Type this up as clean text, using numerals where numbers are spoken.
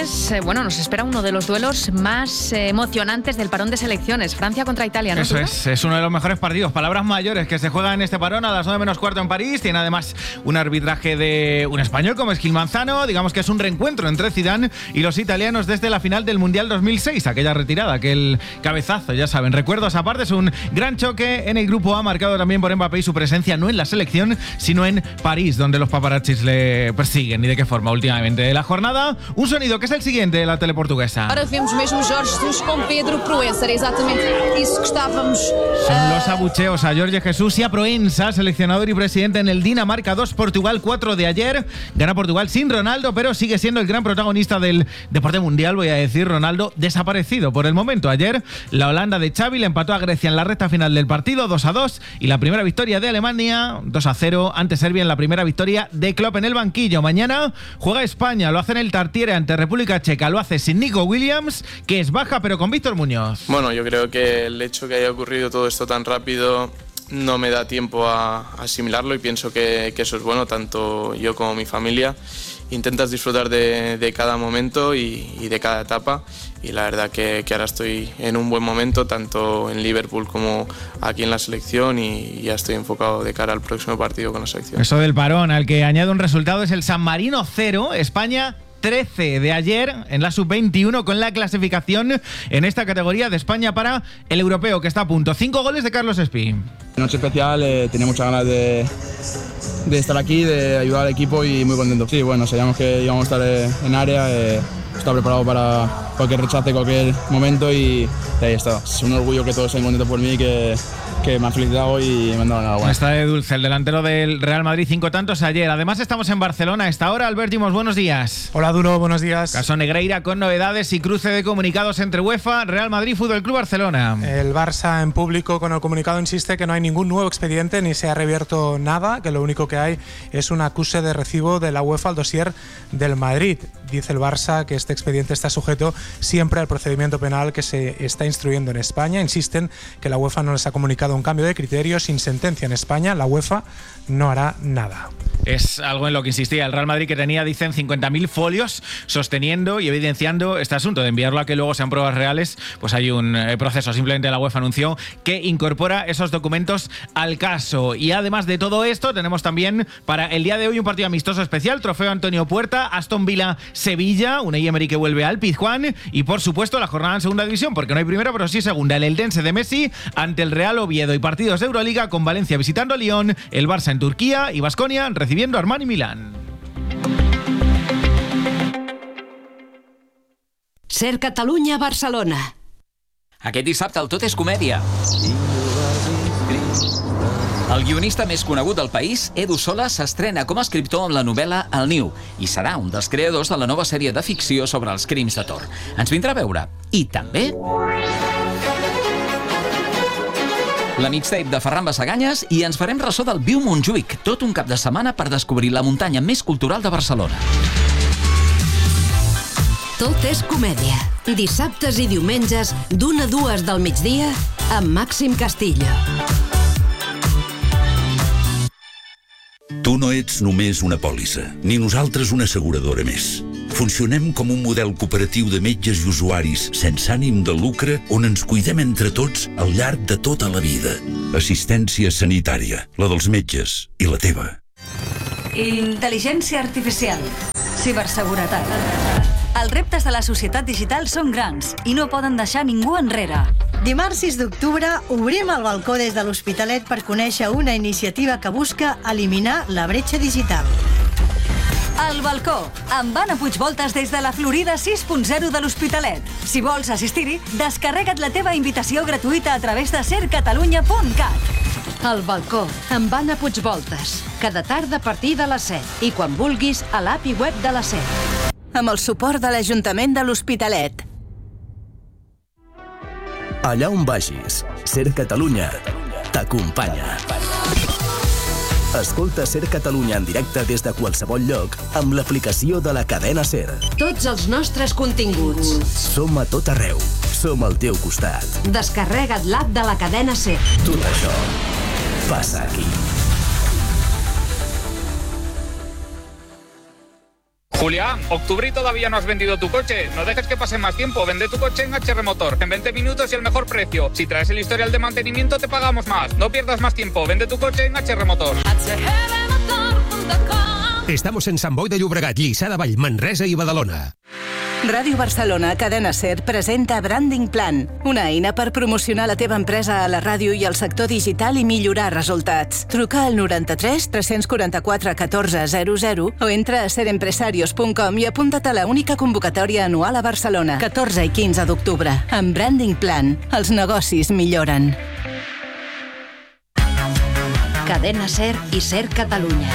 martes, nos espera uno de los duelos más emocionantes del parón de selecciones. Francia contra Italia, ¿no? Eso es uno de los mejores partidos. Palabras mayores que se juegan en este parón a las 9 menos cuarto en París. Tiene además un arbitraje de un español como es Gil Manzano. Digamos que es un reencuentro entre Zidane y los italianos desde la final del Mundial 2006. Aquella retirada, aquel cabezazo, ya saben. Recuerdos aparte, es un gran choque en el grupo A, marcado también por Mbappé y su presencia no en la selección, sino en París, donde los paparazzis le persiguen. ¿Y de qué forma últimamente de la jornada? Un sonido que es el siguiente de la tele portuguesa. Ahora vemos mesmo Jorge Jesus con Pedro Proença. Era exatamente isso que estávamos. Son los abucheos a Jorge Jesús y a Proença, seleccionador y presidente en el Dinamarca 2, Portugal 4 de ayer. Gana Portugal sin Ronaldo, pero sigue siendo el gran protagonista del deporte mundial, voy a decir. Ronaldo desaparecido por el momento. Ayer la Holanda de Xavi le empató a Grecia en la recta final del partido 2-2, y la primera victoria de Alemania 2-0 ante Serbia en la primera victoria de Klopp en el banquillo. Mañana juega España, lo hace en el Tartiere ante República Checa, lo hace sin Nico Williams, que es baja, pero con Víctor Muñoz. Bueno, yo creo que el hecho que haya ocurrido todo esto tan rápido no me da tiempo a asimilarlo, y pienso que eso es bueno, tanto yo como mi familia. Intentas disfrutar de cada momento y de cada etapa, y la verdad que ahora estoy en un buen momento, tanto en Liverpool como aquí en la selección, y ya estoy enfocado de cara al próximo partido con la selección. Eso del parón, al que añade un resultado, es el San Marino 0, España 13 de ayer en la sub-21, con la clasificación en esta categoría de España para el europeo, que está a punto. 5 goles de Carlos Espí. Noche especial, tenía muchas ganas de estar aquí, de ayudar al equipo, y muy contento. Sí, bueno, sabíamos que íbamos a estar en área, estaba preparado para cualquier rechace, cualquier momento, y ahí está. Es un orgullo que todos estén contentos por mí, que me han felicitado y me han dado enhorabuena. Está de dulce el delantero del Real Madrid, 5 tantos ayer. Además estamos en Barcelona a esta hora. Albert Dimos, buenos días. Hola Duro, buenos días. Caso Negreira con novedades y cruce de comunicados entre UEFA, Real Madrid, Fútbol Club Barcelona. El Barça en público con el comunicado insiste que no hay ningún nuevo expediente ni se ha reabierto nada, que lo único que hay es un acuse de recibo de la UEFA al dossier del Madrid. Dice el Barça que este expediente está sujeto siempre al procedimiento penal que se está instruyendo en España. Insisten que la UEFA no les ha comunicado un cambio de criterio. Sin sentencia en España, la UEFA no hará nada. Es algo en lo que insistía el Real Madrid, que tenía, dicen, 50.000 folios sosteniendo y evidenciando este asunto. De enviarlo a que luego sean pruebas reales, pues hay un proceso. Simplemente la UEFA anunció que incorpora esos documentos al caso. Y además de todo esto, tenemos también para el día de hoy un partido amistoso especial, Trofeo Antonio Puerta, Aston Villa Sevilla, Unai Emery que vuelve al Pizjuán, y por supuesto la jornada en segunda división, porque no hay primera pero sí segunda, el Eldense de Messi ante el Real Oviedo, y partidos de Euroliga con Valencia visitando a Lyon, el Barça en Turquía y Baskonia recibiendo a Armani Milán. Ser Catalunya, Barcelona. Aquest dissabte el Tot és comèdia. El guionista més conegut del país, Edu Sola, s'estrena com a escriptor amb la novel·la El Niu i serà un dels creadors de la nova sèrie de ficció sobre els crims de Tor. Ens vindrà a veure. I també la mixtape de Ferran Basaganyes, i ens farem ressò del Viu Montjuïc, tot un cap de setmana per descobrir la muntanya més cultural de Barcelona. Tot és comèdia. Dissabtes i diumenges, d'1 a 2 del migdia, amb Màxim Castillo. Tu no ets només una pòlissa, ni nosaltres una asseguradora més. Funcionem com un model cooperatiu de metges i usuaris sense ànim de lucre, on ens cuidem entre tots al llarg de tota la vida. Assistència sanitària, la dels metges i la teva. Intel·ligència artificial. Ciberseguretat. Els reptes de la societat digital són grans i no poden deixar ningú enrere. Dimarts 6 d'octubre obrim el balcó des de l'Hospitalet per conèixer una iniciativa que busca eliminar la bretxa digital. El balcó, amb Anna Puigvoltas des de la Florida 6.0 de l'Hospitalet. Si vols assistir-hi, descarrega't la teva invitació gratuïta a través de sercatalunya.cat. El balcó, amb Anna Puigvoltas. Cada tarda a partir de les 7 i quan vulguis a l'app i web de la SER. Amb el suport de l'Ajuntament de l'Hospitalet. Allà on vagis, Ser Catalunya t'acompanya. Escolta Ser Catalunya en directe des de qualsevol lloc amb l'aplicació de la cadena SER. Tots els nostres continguts. Som a tot arreu. Som al teu costat. Descarrega't l'app de la cadena SER. Tot això passa aquí. Julián, octubre y todavía no has vendido tu coche. No dejes que pase más tiempo. Vende tu coche en HR Motor. En 20 minutos y el mejor precio. Si traes el historial de mantenimiento, te pagamos más. No pierdas más tiempo. Vende tu coche en HR Motor. Estamos en Sant Boi de Llobregat, Lliçà de Vall, Manresa i Badalona. Ràdio Barcelona, Cadena SER, presenta Branding Plan, una eina per promocionar la teva empresa a la ràdio i al sector digital i millorar resultats. Truca al 93 344 14 00 o entra a serempresarios.com i apunta't a la única convocatòria anual a Barcelona, 14 i 15 d'octubre. Amb Branding Plan, els negocis milloren. Cadena SER i SER Catalunya.